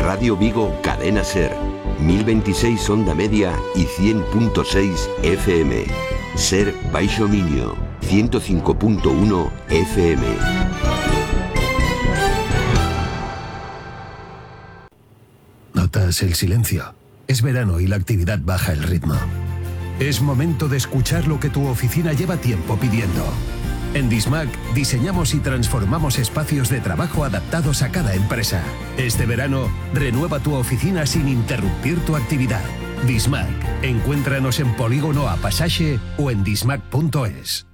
Radio Vigo Cadena Ser, 1026 onda media y 100.6 FM. Ser Baixo Miño, 105.1 FM. ¿Notas el silencio? Es verano y la actividad baja el ritmo. Es momento de escuchar lo que tu oficina lleva tiempo pidiendo. En Dismac diseñamos y transformamos espacios de trabajo adaptados a cada empresa. Este verano, renueva tu oficina sin interrumpir tu actividad. Dismac. Encuéntranos en Polígono A Pasaje o en dismac.es.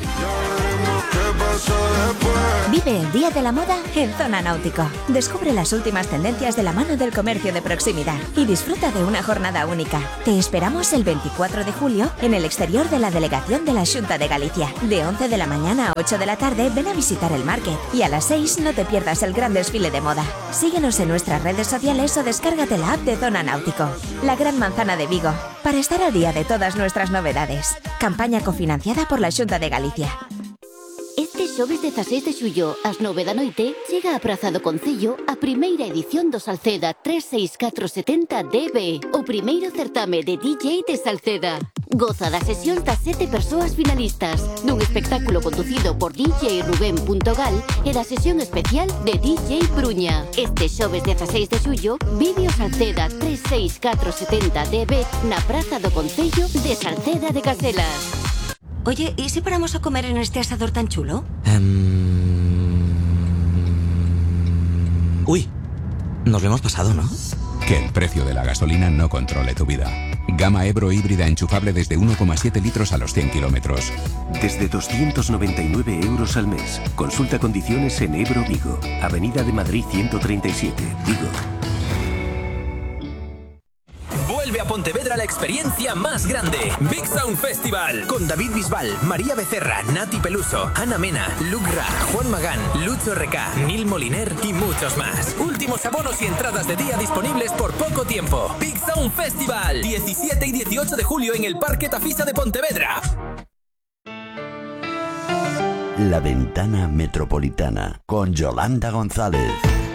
Vive el Día de la Moda en Zona Náutico. Descubre las últimas tendencias de la mano del comercio de proximidad y disfruta de una jornada única. Te esperamos el 24 de julio en el exterior de la delegación de la Xunta de Galicia. De 11 de la mañana a 8 de la tarde ven a visitar el market y a las 6 no te pierdas el gran desfile de moda. Síguenos en nuestras redes sociales o descárgate la app de Zona Náutico. La Gran Manzana de Vigo, para estar al día de todas nuestras novedades. Campaña cofinanciada por la Xunta de Galicia. Este xoves 16 de xullo, ás 9 da noite, chega a Praza do Concello a primeira edición do Salceda 36470 DB, o primeiro certame de DJ de Salceda. Goza das sesións das 7 persoas finalistas, dun espectáculo conducido por DJ Rubén.gal e da sesión especial de DJ Bruña. Este xoves 16 de xullo, vive o Salceda 36470 DB na Praza do Concello de Salceda de Caselas. Oye, ¿y si paramos a comer en este asador tan chulo? Uy, nos lo hemos pasado, ¿no? Que el precio de la gasolina no controle tu vida. Gama Ebro híbrida enchufable desde 1,7 litros a los 100 kilómetros. Desde 299 euros al mes. Consulta condiciones en Ebro Vigo. Avenida de Madrid 137, Vigo. Vuelve a Pontevedra la experiencia más grande. Big Sound Festival. Con David Bisbal, María Becerra, Nati Peluso, Ana Mena, Luke Ra, Juan Magán, Lucho RK, Neil Moliner y muchos más. Últimos abonos y entradas de día disponibles por poco tiempo. Big Sound Festival. 17 y 18 de julio en el Parque Tafisa de Pontevedra. La Ventana Metropolitana con Yolanda González.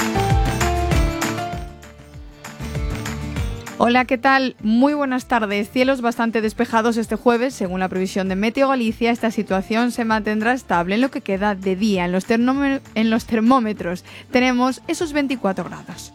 Hola, ¿qué tal? Muy buenas tardes. Cielos bastante despejados este jueves. Según la previsión de Meteo Galicia, esta situación se mantendrá estable en lo que queda de día. En los termómetros tenemos esos 24 grados.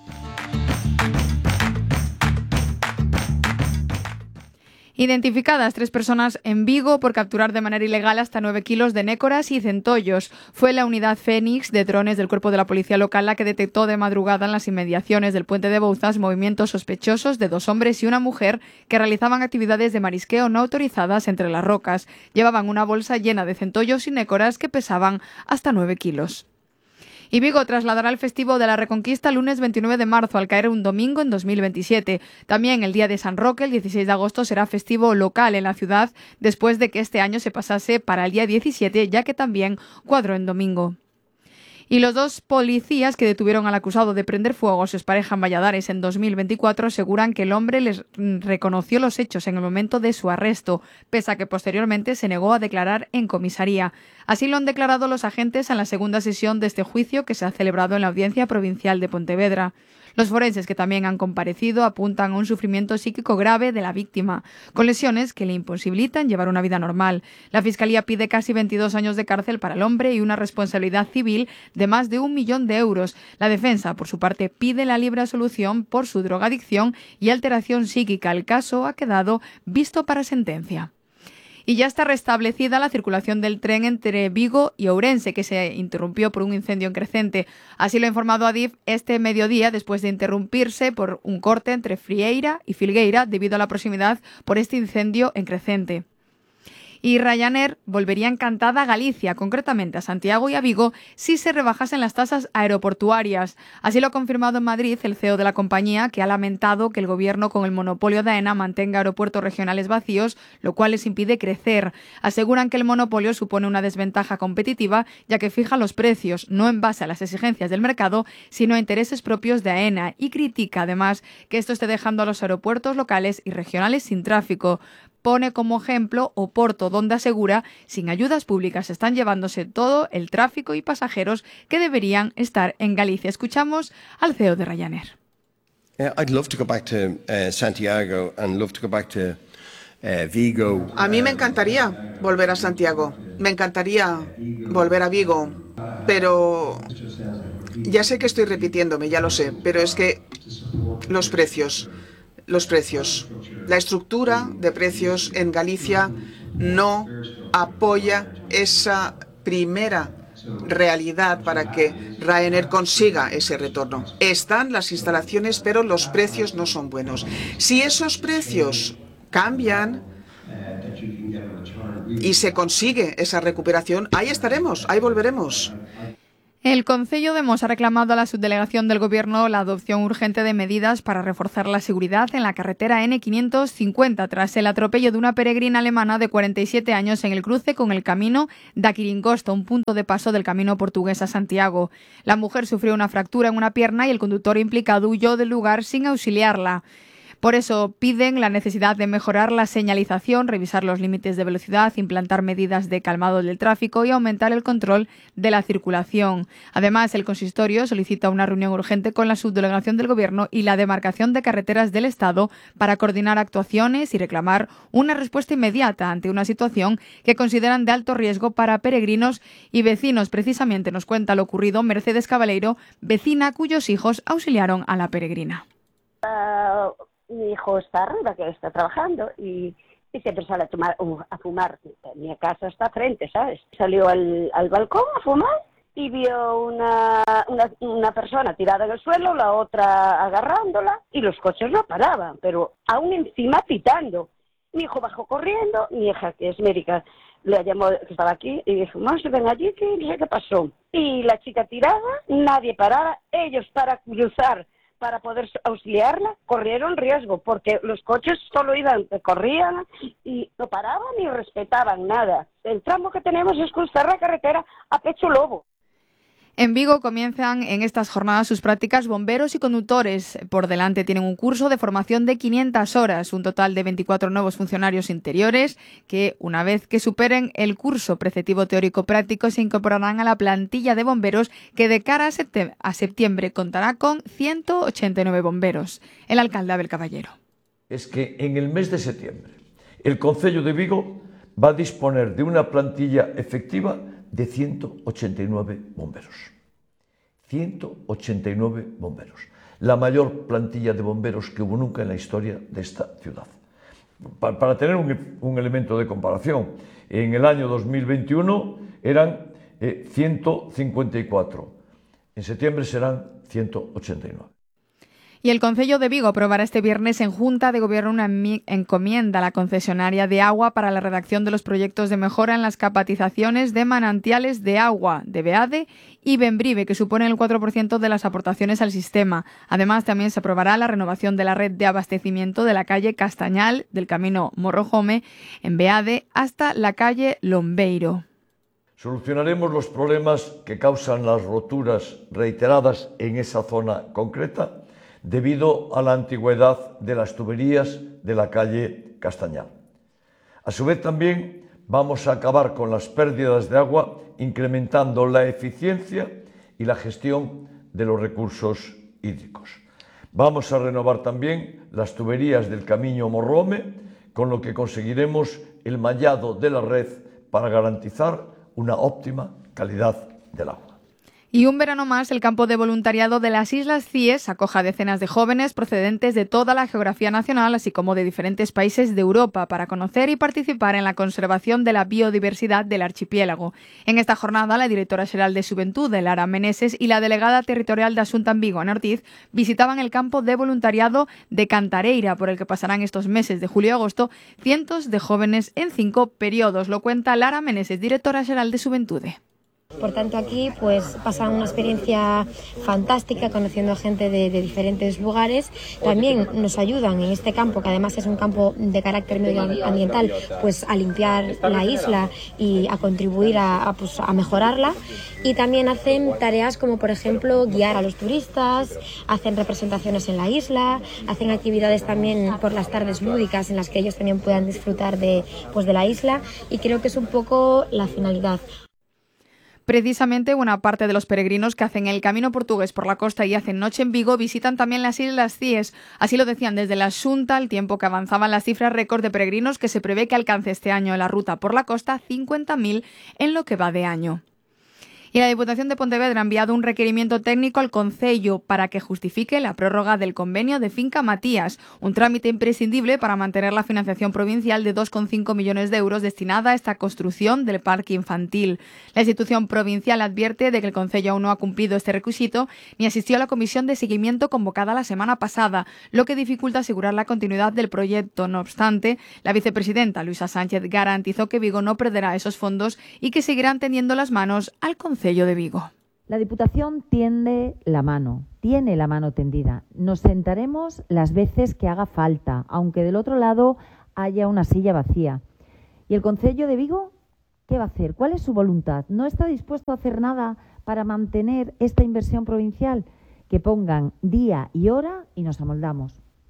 Identificadas 3 personas en Vigo por capturar de manera ilegal hasta 9 kilos de nécoras y centollos. Fue la unidad Fénix de drones del Cuerpo de la Policía Local la que detectó de madrugada en las inmediaciones del puente de Bouzas movimientos sospechosos de 2 hombres y una mujer que realizaban actividades de marisqueo no autorizadas entre las rocas. Llevaban una bolsa llena de centollos y nécoras que pesaban hasta 9 kilos. Y Vigo trasladará el festivo de la Reconquista el lunes 29 de marzo, al caer un domingo en 2027. También el día de San Roque, el 16 de agosto, será festivo local en la ciudad, después de que este año se pasase para el día 17, ya que también cuadró en domingo. Y los 2 policías que detuvieron al acusado de prender fuego a su expareja en Valladares en 2024 aseguran que el hombre les reconoció los hechos en el momento de su arresto, pese a que posteriormente se negó a declarar en comisaría. Así lo han declarado los agentes en la segunda sesión de este juicio que se ha celebrado en la Audiencia Provincial de Pontevedra. Los forenses que también han comparecido apuntan a un sufrimiento psíquico grave de la víctima, con lesiones que le imposibilitan llevar una vida normal. La Fiscalía pide casi 22 años de cárcel para el hombre y una responsabilidad civil de más de 1 millón de euros. La defensa, por su parte, pide la libre absolución por su drogadicción y alteración psíquica. El caso ha quedado visto para sentencia. Y ya está restablecida la circulación del tren entre Vigo y Ourense, que se interrumpió por un incendio en Crecente. Así lo ha informado Adif este mediodía, después de interrumpirse por un corte entre Frieira y Filgueira debido a la proximidad por este incendio en Crecente. Y Ryanair volvería encantada a Galicia, concretamente a Santiago y a Vigo, si se rebajasen las tasas aeroportuarias. Así lo ha confirmado en Madrid el CEO de la compañía, que ha lamentado que el gobierno con el monopolio de AENA mantenga aeropuertos regionales vacíos, lo cual les impide crecer. Aseguran que el monopolio supone una desventaja competitiva, ya que fija los precios, no en base a las exigencias del mercado, sino a intereses propios de AENA, y critica además que esto esté dejando a los aeropuertos locales y regionales sin tráfico. Pone como ejemplo Oporto, donde asegura sin ayudas públicas están llevándose todo el tráfico y pasajeros que deberían estar en Galicia. Escuchamos al CEO de Ryanair. I'd love to go back to Santiago and love to go back to Vigo. A mí me encantaría volver a Santiago, me encantaría volver a Vigo, pero ya sé que estoy repitiéndome, ya lo sé, pero es que los precios, la estructura de precios en Galicia no apoya esa primera realidad para que Ryanair consiga ese retorno. Están las instalaciones, pero los precios no son buenos. Si esos precios cambian y se consigue esa recuperación, ahí estaremos, ahí volveremos. El Concello de Mos ha reclamado a la subdelegación del Gobierno la adopción urgente de medidas para reforzar la seguridad en la carretera N550 tras el atropello de una peregrina alemana de 47 años en el cruce con el camino da Quiringosto, un punto de paso del camino portugués a Santiago. La mujer sufrió una fractura en una pierna y el conductor implicado huyó del lugar sin auxiliarla. Por eso piden la necesidad de mejorar la señalización, revisar los límites de velocidad, implantar medidas de calmado del tráfico y aumentar el control de la circulación. Además, el consistorio solicita una reunión urgente con la subdelegación del Gobierno y la demarcación de carreteras del Estado para coordinar actuaciones y reclamar una respuesta inmediata ante una situación que consideran de alto riesgo para peregrinos y vecinos. Precisamente nos cuenta lo ocurrido Mercedes Cabaleiro, vecina cuyos hijos auxiliaron a la peregrina. Mi hijo está arriba, que está trabajando, y siempre sale a fumar. Mi casa está frente, ¿sabes? Salió al balcón a fumar y vio una persona tirada en el suelo, la otra agarrándola, y los coches no paraban, pero aún encima pitando. Mi hijo bajó corriendo, mi hija, que es médica, le llamó, que estaba aquí, y dijo, no, se ven allí, que no sé qué pasó. Y la chica tirada, nadie paraba, ellos para cruzar, para poder auxiliarla, corrieron riesgo, porque los coches solo corrían y no paraban ni respetaban nada. El tramo que tenemos es cruzar la carretera a pecho lobo. En Vigo comienzan en estas jornadas sus prácticas bomberos y conductores. Por delante tienen un curso de formación de 500 horas, un total de 24 nuevos funcionarios interiores que, una vez que superen el curso preceptivo teórico-práctico, se incorporarán a la plantilla de bomberos que de cara a septiembre contará con 189 bomberos. El alcalde Abel Caballero. Es que en el mes de septiembre el Concello de Vigo va a disponer de una plantilla efectiva de 189 bomberos. 189 bomberos. La mayor plantilla de bomberos que hubo nunca en la historia de esta ciudad. Para tener un elemento de comparación, en el año 2021 eran 154. En septiembre serán 189. Y el Concello de Vigo aprobará este viernes en Junta de Gobierno una encomienda a la concesionaria de agua para la redacción de los proyectos de mejora en las capatizaciones de manantiales de agua de Beade y Bembrive, que suponen el 4% de las aportaciones al sistema. Además, también se aprobará la renovación de la red de abastecimiento de la calle Castañal, del camino Morrojome, en Beade, hasta la calle Lombeiro. Solucionaremos los problemas que causan las roturas reiteradas en esa zona concreta, debido a la antigüedad de las tuberías de la calle Castañal. A su vez también vamos a acabar con las pérdidas de agua, incrementando la eficiencia y la gestión de los recursos hídricos. Vamos a renovar también las tuberías del Camiño Morrome, con lo que conseguiremos el mallado de la red para garantizar una óptima calidad del agua. Y un verano más, el campo de voluntariado de las Islas Cíes acoge a decenas de jóvenes procedentes de toda la geografía nacional, así como de diferentes países de Europa, para conocer y participar en la conservación de la biodiversidad del archipiélago. En esta jornada, la directora xeral de Xuventude, Lara Meneses, y la delegada territorial de Asunta en Vigo, Ana Ortiz, visitaban el campo de voluntariado de Cantareira, por el que pasarán estos meses de julio y agosto cientos de jóvenes en 5 periodos. Lo cuenta Lara Meneses, directora xeral de Xuventude. Por tanto, aquí pues pasan una experiencia fantástica conociendo a gente de diferentes lugares. También nos ayudan en este campo, que además es un campo de carácter medioambiental, pues a limpiar la isla y a contribuir a mejorarla. Y también hacen tareas como, por ejemplo, guiar a los turistas, hacen representaciones en la isla, hacen actividades también por las tardes lúdicas en las que ellos también puedan disfrutar de la isla, y creo que es un poco la finalidad. Precisamente buena parte de los peregrinos que hacen el camino portugués por la costa y hacen noche en Vigo visitan también las Islas Cíes. Así lo decían desde la Xunta al tiempo que avanzaban las cifras récord de peregrinos que se prevé que alcance este año en la ruta por la costa, 50.000 en lo que va de año. Y la Diputación de Pontevedra ha enviado un requerimiento técnico al Concello para que justifique la prórroga del convenio de Finca Matías, un trámite imprescindible para mantener la financiación provincial de 2,5 millones de euros destinada a esta construcción del parque infantil. La institución provincial advierte de que el Concello aún no ha cumplido este requisito ni asistió a la comisión de seguimiento convocada la semana pasada, lo que dificulta asegurar la continuidad del proyecto. No obstante, la vicepresidenta Luisa Sánchez garantizó que Vigo no perderá esos fondos y que seguirán tendiendo las manos al Concello de Vigo. La Diputación tiene la mano tendida. Nos sentaremos las veces que haga falta, aunque del otro lado haya una silla vacía. ¿Y el Concello de Vigo qué va a hacer? ¿Cuál es su voluntad? ¿No está dispuesto a hacer nada para mantener esta inversión provincial? Que pongan día y hora y nos amoldamos.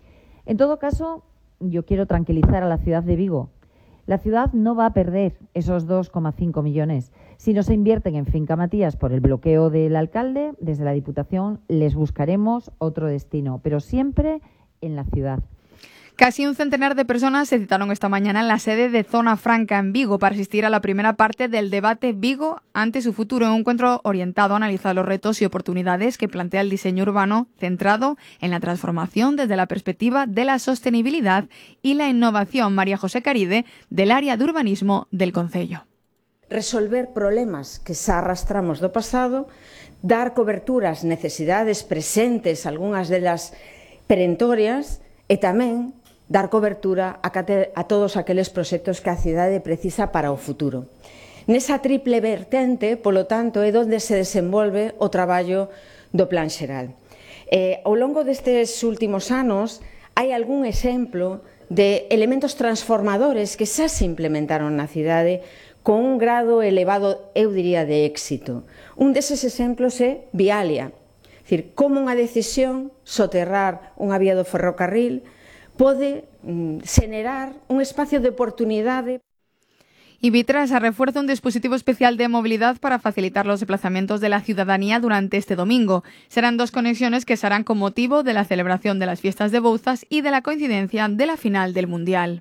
En todo caso, yo quiero tranquilizar a la ciudad de Vigo. La ciudad no va a perder esos 2,5 millones. Si no se invierten en Finca Matías por el bloqueo del alcalde, desde la Diputación les buscaremos otro destino, pero siempre en la ciudad. Casi un centenar de personas se citaron esta mañana en la sede de Zona Franca en Vigo para asistir a la primera parte del debate Vigo ante su futuro, un encuentro orientado a analizar los retos y oportunidades que plantea el diseño urbano centrado en la transformación desde la perspectiva de la sostenibilidad y la innovación. María José Caride, del área de urbanismo del Concello. Resolver problemas que xa arrastramos do pasado, dar cobertura ás necesidades presentes, algunhas delas perentorias, e tamén dar cobertura a todos aqueles proxectos que a cidade precisa para o futuro. Nesa triple vertente, polo tanto, é onde se desenvolve o traballo do Plan Xeral. Ao longo destes últimos anos, hai algún exemplo de elementos transformadores que xa se implementaron na cidade con un grado elevado, eu diría, de éxito. Un deses exemplos é Vialia. É dicir, como unha decisión soterrar unha vía do ferrocarril pode xenerar un espacio de oportunidade. Y Vitrasa refuerza un dispositivo especial de movilidad para facilitar los desplazamientos de la ciudadanía durante este domingo. Serán 2 conexiones que se harán con motivo de la celebración de las fiestas de Bouzas y de la coincidencia de la final del Mundial.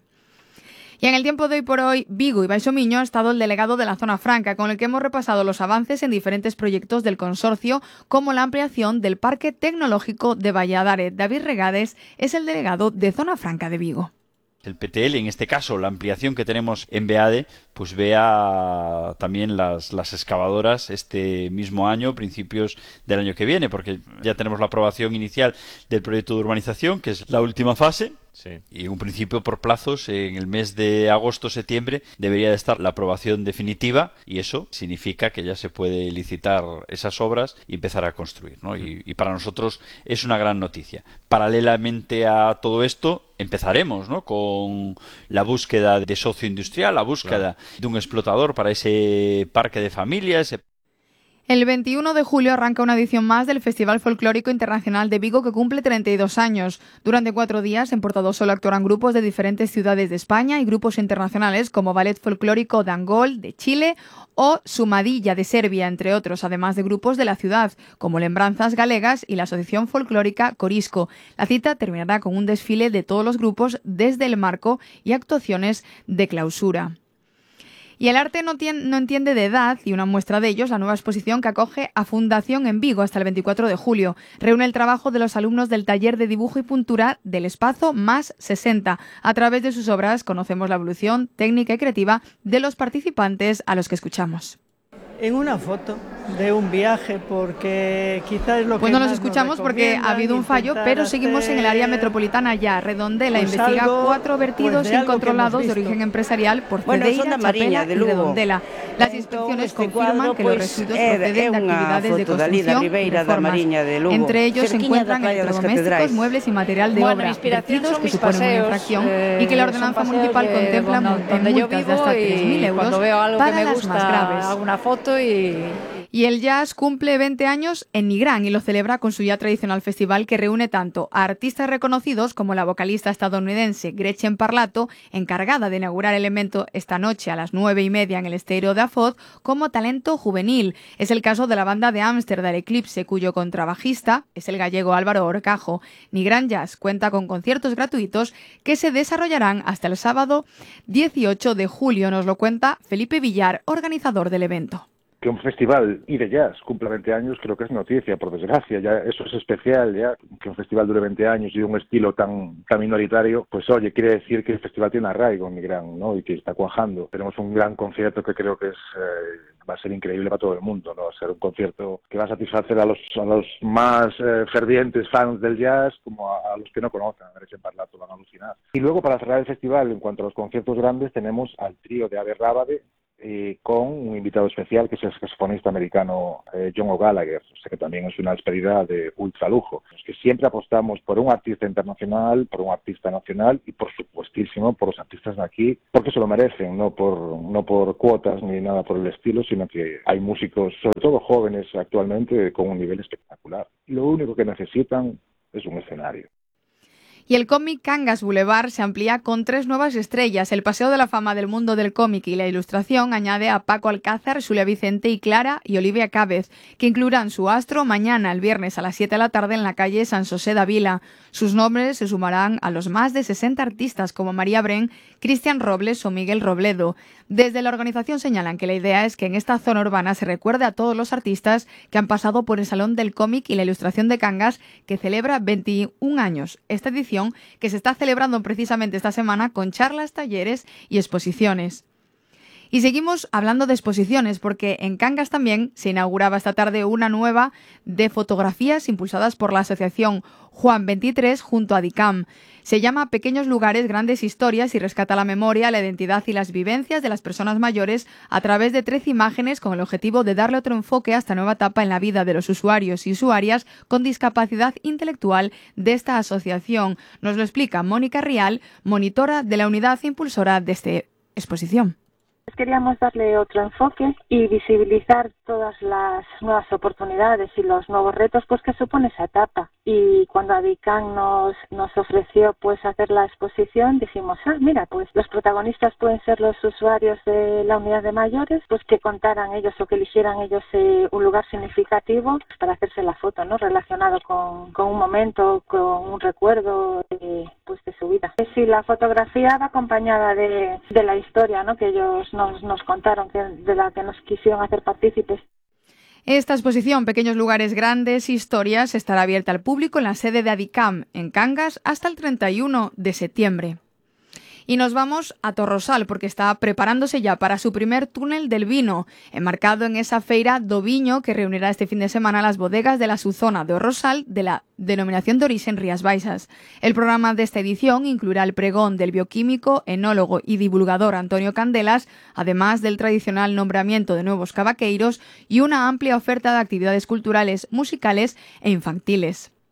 Y en el tiempo de hoy por hoy, Vigo y Baixo Miño ha estado el delegado de la Zona Franca, con el que hemos repasado los avances en diferentes proyectos del consorcio, como la ampliación del Parque Tecnológico de Valladares. David Regades es el delegado de Zona Franca de Vigo. El PTL, en este caso, la ampliación que tenemos en Beade, pues vea también las excavadoras este mismo año, principios del año que viene, porque ya tenemos la aprobación inicial del proyecto de urbanización, que es la última fase. Sí. Y en un principio por plazos, en el mes de agosto-septiembre debería de estar la aprobación definitiva y eso significa que ya se puede licitar esas obras y empezar a construir, ¿no? Y para nosotros es una gran noticia. Paralelamente a todo esto empezaremos, ¿no?, con la búsqueda de socio industrial, la búsqueda de un explotador para ese parque de familias. El 21 de julio arranca una edición más del Festival Folclórico Internacional de Vigo, que cumple 32 años. Durante 4 días en Portadosolo actuarán grupos de diferentes ciudades de España y grupos internacionales como Ballet Folclórico de Angol, de Chile, o Sumadilla de Serbia, entre otros, además de grupos de la ciudad, como Lembranzas Galegas y la Asociación Folclórica Corisco. La cita terminará con un desfile de todos los grupos desde el marco y actuaciones de clausura. Y el arte no entiende de edad, y una muestra de ello es la nueva exposición que acoge a Fundación en Vigo hasta el 24 de julio. Reúne el trabajo de los alumnos del taller de dibujo y pintura del Espazo más 60. A través de sus obras conocemos la evolución técnica y creativa de los participantes a los que escuchamos. En una foto de un viaje, porque quizás es lo que pues no los escuchamos porque ha habido un fallo, pero seguimos en el área metropolitana ya. Redondela investiga 4 vertidos incontrolados de origen empresarial por Cedeira, Chapela y Redondela. Las inspecciones confirman que los residuos proceden de actividades de construcción y reformas. Entre ellos se encuentran electrodomésticos, muebles y material de obra, vertidos que suponen una infracción y que la ordenanza municipal contempla multas de hasta 3.000 euros para las más graves. Una foto y Y el jazz cumple 20 años en Nigrán y lo celebra con su ya tradicional festival que reúne tanto a artistas reconocidos como la vocalista estadounidense Gretchen Parlato, encargada de inaugurar el evento esta noche a las 9:30 en el Esteiro de Afoz, como talento juvenil. Es el caso de la banda de Ámsterdam Eclipse, cuyo contrabajista es el gallego Álvaro Horcajo. Nigrán Jazz cuenta con conciertos gratuitos que se desarrollarán hasta el sábado 18 de julio. Nos lo cuenta Felipe Villar, organizador del evento. Que un festival y de jazz cumpla 20 años creo que es noticia, por desgracia, ya eso es especial, ya que un festival dure 20 años y de un estilo tan minoritario, pues oye, quiere decir que el festival tiene arraigo en Nigrán, ¿no? Y que está cuajando. Tenemos un gran concierto que creo que va a ser increíble para todo el mundo, ¿no? Va a ser un concierto que va a satisfacer a los más fervientes fans del jazz como a los que no conocen, a Gretchen Parlato, van a alucinar. Y luego, para cerrar el festival, en cuanto a los conciertos grandes, tenemos al trío de Ave Rábade, con un invitado especial que es el saxofonista americano John O'Gallagher, o sea que también es una despedida de ultralujo. Es que siempre apostamos por un artista internacional, por un artista nacional y por supuestísimo por los artistas de aquí, porque se lo merecen, no por cuotas ni nada por el estilo, sino que hay músicos, sobre todo jóvenes actualmente, con un nivel espectacular. Lo único que necesitan es un escenario. Y el cómic Cangas Boulevard se amplía con 3 nuevas estrellas. El Paseo de la Fama del mundo del cómic y la ilustración añade a Paco Alcázar, Xulia Vicente y Clara y Olivia Cábez, que incluirán su astro mañana, el viernes a las 7 de la tarde en la calle San José de Vila. Sus nombres se sumarán a los más de 60 artistas como María Bren, Cristian Robles o Miguel Robledo. Desde la organización señalan que la idea es que en esta zona urbana se recuerde a todos los artistas que han pasado por el Salón del Cómic y la Ilustración de Cangas, que celebra 21 años. Esta edición que se está celebrando precisamente esta semana con charlas, talleres y exposiciones. Y seguimos hablando de exposiciones porque en Cangas también se inauguraba esta tarde una nueva de fotografías impulsadas por la asociación Juan 23 junto a DICAM. Se llama Pequeños lugares, grandes historias y rescata la memoria, la identidad y las vivencias de las personas mayores a través de 13 imágenes con el objetivo de darle otro enfoque a esta nueva etapa en la vida de los usuarios y usuarias con discapacidad intelectual de esta asociación. Nos lo explica Mónica Rial, monitora de la unidad impulsora de esta exposición. Queríamos darle otro enfoque y visibilizar todas las nuevas oportunidades y los nuevos retos pues que supone esa etapa. Y cuando Adicam nos ofreció pues hacer la exposición, dijimos, mira, pues los protagonistas pueden ser los usuarios de la unidad de mayores, pues que contaran ellos o que eligieran ellos un lugar significativo para hacerse la foto, ¿no? Relacionado con un momento, con un recuerdo pues de su vida. Sí, la fotografía va acompañada de la historia, ¿no? Que ellos nos contaron, de la que nos quisieron hacer partícipes. Esta exposición, Pequeños lugares, grandes historias, estará abierta al público en la sede de Adicam en Cangas hasta el 31 de septiembre. Y nos vamos a Torrosal porque está preparándose ya para su primer túnel del vino, enmarcado en esa feira do Viño que reunirá este fin de semana las bodegas de la subzona de Torrosal de la denominación de origen Rías Baixas. El programa de esta edición incluirá el pregón del bioquímico, enólogo y divulgador Antonio Candelas, además del tradicional nombramiento de nuevos cavaqueiros y una amplia oferta de actividades culturales, musicales e infantiles.